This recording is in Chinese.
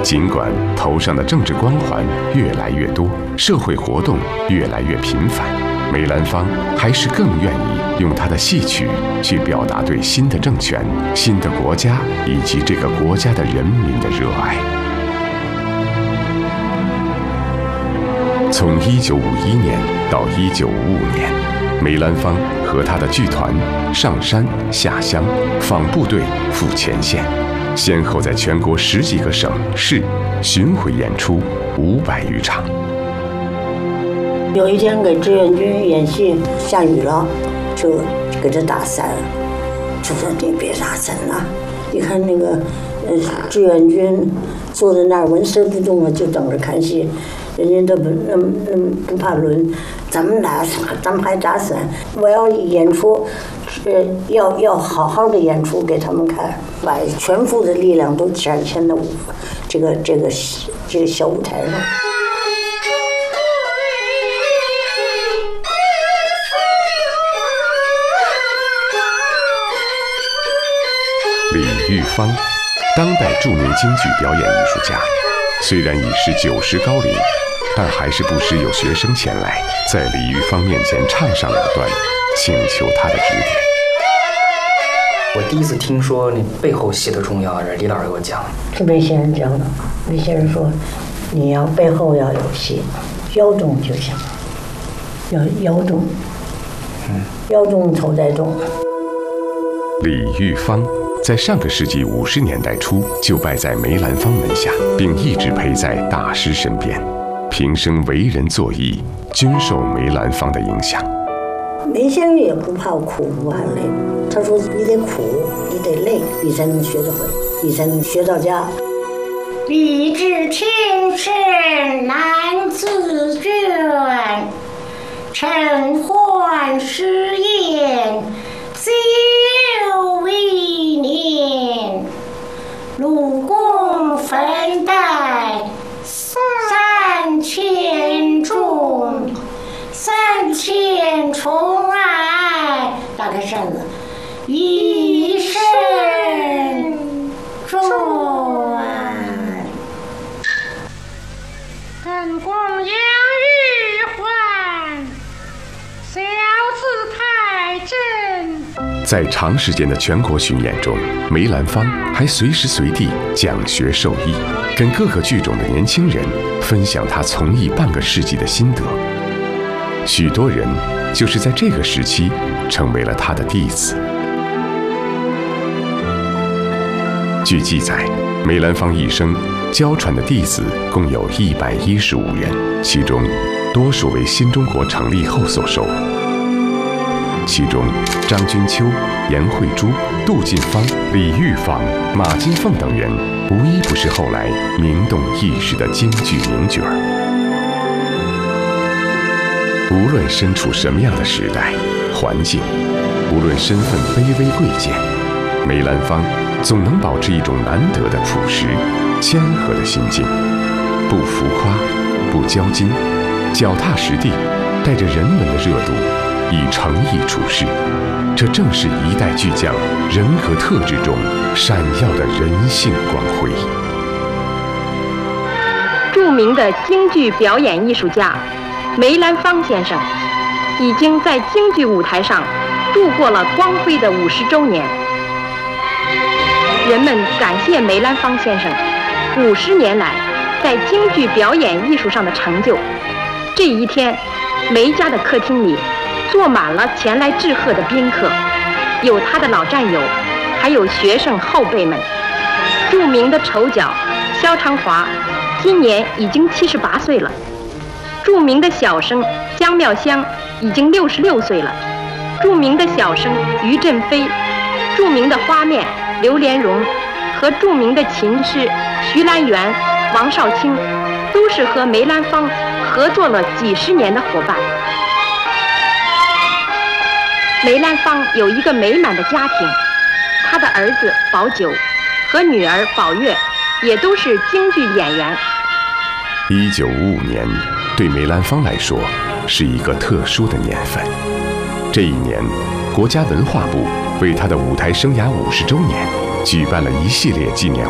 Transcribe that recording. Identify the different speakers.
Speaker 1: 尽管头上的政治光环越来越多，社会活动越来越频繁，梅兰芳还是更愿意用他的戏曲去表达对新的政权、新的国家以及这个国家的人民的热爱。从1951年到1955年，梅兰芳和他的剧团上山下乡，访部队赴前线，先后在全国10几个省市巡回演出500余场。
Speaker 2: 有一天给志愿军演戏，下雨了，就给他打伞，就说你别打伞了。你看那个志愿军坐在那儿纹丝不动的，就等着看戏，人家都不怕冷，咱们还打伞。我要演出，要好好的演出给他们看，把全副的力量都展现到这个小舞台上。
Speaker 1: 李玉芳，当代著名京剧表演艺术家，虽然已是90高龄，但还是不时有学生前来，在李玉芳面前唱上两段，请求他的指点。
Speaker 3: 我第一次听说你背后戏的重要，是李老师给我讲。
Speaker 2: 是梅先生讲的，梅先生说，你要背后要有戏，腰重就行，要腰重，腰重头再重。
Speaker 1: 李玉芳在上个世纪50年代初就拜在梅兰芳门下，并一直陪在大师身边，平生为人作艺均受梅兰芳的影响。
Speaker 2: 梅先生也不怕苦不怕累，他说你得苦，你得累，你才能学得会，你才能学到家。
Speaker 4: 立志天生难自卷，承欢实验自有为念，陆公分担3000重，3000宠爱，打开扇子，一生重爱。本宫养玉环，小字太真。
Speaker 1: 在长时间的全国巡演中，梅兰芳还随时随地讲学授艺，跟各个剧种的年轻人分享他从艺半个世纪的心得。许多人就是在这个时期成为了他的弟子。据记载，梅兰芳一生教传的弟子共有115人，其中多数为新中国成立后所收。其中，张君秋、颜慧珠、杜近芳、李玉芳、马金凤等人，无一不是后来名动一时的京剧名角儿。无论身处什么样的时代、环境，无论身份卑微贵贱，梅兰芳总能保持一种难得的朴实、谦和的心境，不浮夸，不骄矜，脚踏实地，带着人文的热度，以诚意处事。这正是一代巨匠人格特质中闪耀的人性光辉。
Speaker 5: 著名的京剧表演艺术家梅兰芳先生，已经在京剧舞台上度过了光辉的50周年。人们感谢梅兰芳先生50年来在京剧表演艺术上的成就。这一天，梅家的客厅里坐满了前来致贺的宾客，有他的老战友，还有学生后辈们。著名的丑角萧长华今年已经78岁了，著名的小生姜妙香已经66岁了，著名的小生于振飞，著名的花面刘连荣和著名的琴师徐兰元、王少卿，都是和梅兰芳合作了几十年的伙伴。梅兰芳有一个美满的家庭，他的儿子宝九和女儿宝月也都是京剧演员。
Speaker 1: 1955年对梅兰芳来说是一个特殊的年份。这一年，国家文化部为他的舞台生涯50周年举办了一系列纪念